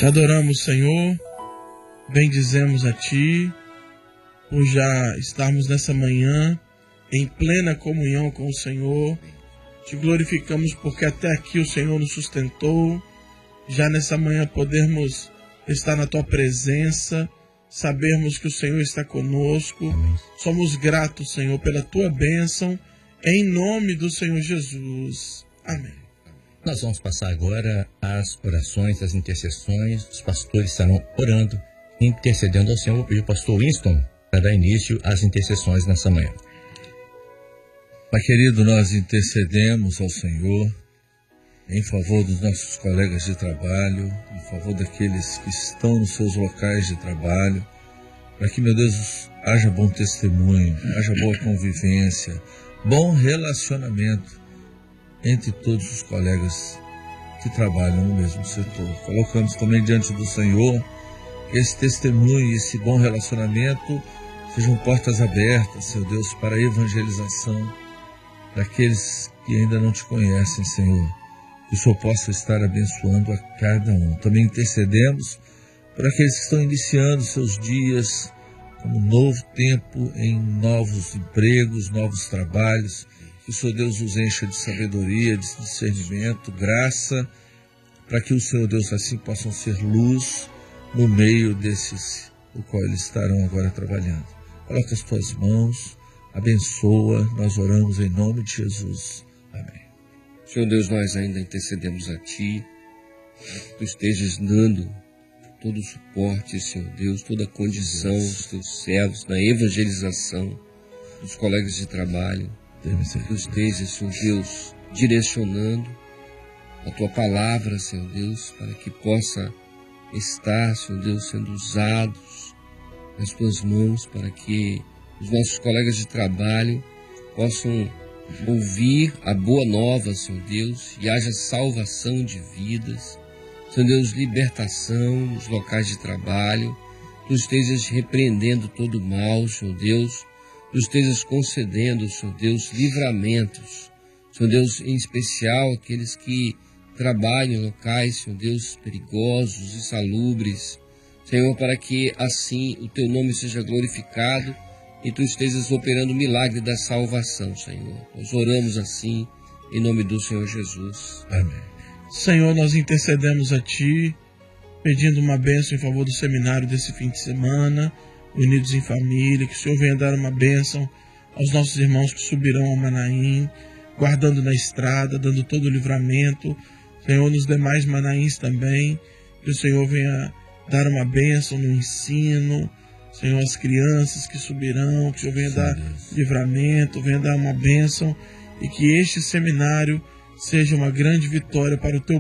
Te adoramos, Senhor, bendizemos a Ti, por já estarmos nessa manhã em plena comunhão com o Senhor. Te glorificamos porque até aqui o Senhor nos sustentou. Já nessa manhã podermos estar na Tua presença, sabermos que o Senhor está conosco. Amém. Somos gratos, Senhor, pela Tua bênção, em nome do Senhor Jesus. Amém. Nós vamos passar agora as orações, as intercessões. Os pastores estarão orando, intercedendo ao Senhor. Vou pedir ao pastor Winston para dar início às intercessões nessa manhã. Pai querido, nós intercedemos ao Senhor em favor dos nossos colegas de trabalho, em favor daqueles que estão nos seus locais de trabalho, para que, meu Deus, haja bom testemunho, haja boa convivência, bom relacionamento entre todos os colegas que trabalham no mesmo setor. Colocamos também diante do Senhor que esse testemunho e esse bom relacionamento sejam portas abertas, Seu Deus, para a evangelização daqueles que ainda não Te conhecem, Senhor. Que o Senhor possa estar abençoando a cada um. Também intercedemos por aqueles que estão iniciando seus dias como um novo tempo em novos empregos, novos trabalhos. Que o Senhor Deus os encha de sabedoria, de discernimento, graça, para que o Senhor Deus assim possam ser luz no meio desses o qual eles estarão agora trabalhando. Coloca as Tuas mãos, abençoa, nós oramos em nome de Jesus. Amém. Senhor Deus, nós ainda intercedemos a Ti, para que Tu estejas dando todo o suporte, Senhor Deus, toda a condição dos Teus servos na evangelização dos colegas de trabalho. Que Tu estejas, Senhor Deus, direcionando a Tua palavra, Senhor Deus, para que possa estar, Senhor Deus, sendo usados nas Tuas mãos, para que os nossos colegas de trabalho possam ouvir a boa nova, Senhor Deus, e haja salvação de vidas, Senhor Deus, libertação nos locais de trabalho. Tu estejas repreendendo todo o mal, Senhor Deus, Tu estejas concedendo, Senhor Deus, livramentos, Senhor Deus, em especial aqueles que trabalham em locais, Senhor Deus, perigosos, insalubres, Senhor, para que assim o Teu nome seja glorificado e Tu estejas operando o milagre da salvação, Senhor. Nós oramos assim, em nome do Senhor Jesus. Amém. Senhor, nós intercedemos a Ti, pedindo uma bênção em favor do seminário desse fim de semana, Unidos em Família, que o Senhor venha dar uma bênção aos nossos irmãos que subirão ao Manaim, guardando na estrada, dando todo o livramento, Senhor, nos demais Manaíns também, que o Senhor venha dar uma bênção no ensino, Senhor, as crianças que subirão, que o Senhor venha dar livramento, venha dar uma bênção, e que este seminário seja uma grande vitória para o Teu